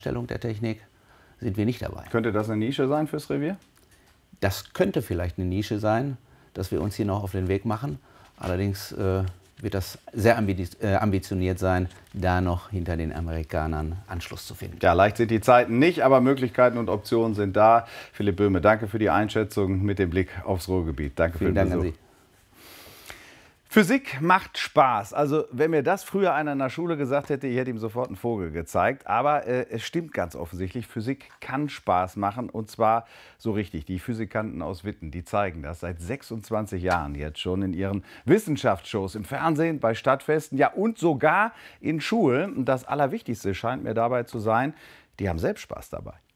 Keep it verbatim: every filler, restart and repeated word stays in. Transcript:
Stellung der Technik sind wir nicht dabei. Könnte das eine Nische sein fürs Revier? Das könnte vielleicht eine Nische sein, dass wir uns hier noch auf den Weg machen. Allerdings äh, wird das sehr ambitioniert sein, da noch hinter den Amerikanern Anschluss zu finden. Ja, leicht sind die Zeiten nicht, aber Möglichkeiten und Optionen sind da. Philipp Böhme, danke für die Einschätzung mit dem Blick aufs Ruhrgebiet. Danke Vielen für den Dank Besuch. an Sie. Physik macht Spaß. Also wenn mir das früher einer in der Schule gesagt hätte, ich hätte ihm sofort einen Vogel gezeigt. Aber äh, es stimmt ganz offensichtlich, Physik kann Spaß machen und zwar so richtig. Die Physikanten aus Witten, die zeigen das seit sechsundzwanzig Jahren jetzt schon in ihren Wissenschaftsshows, im Fernsehen, bei Stadtfesten, ja und sogar in Schulen. Und das Allerwichtigste scheint mir dabei zu sein, die haben selbst Spaß dabei.